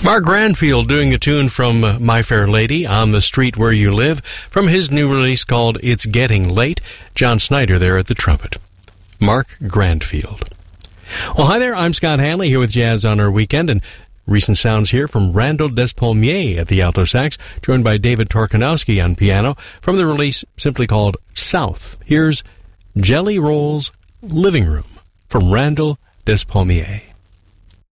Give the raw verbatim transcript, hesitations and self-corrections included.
Mark Granfield doing a tune from uh, My Fair Lady, On the Street Where You Live, from his new release called It's Getting Late. John Snyder there at the trumpet. Mark Granfield. Well, hi there, I'm Scott Hanley here with Jazz on Our Weekend, and recent sounds here from Randall Despommier at the alto sax, joined by David Torkanowski on piano, from the release simply called South. Here's Jelly Roll's Living Room from Randall Despommier.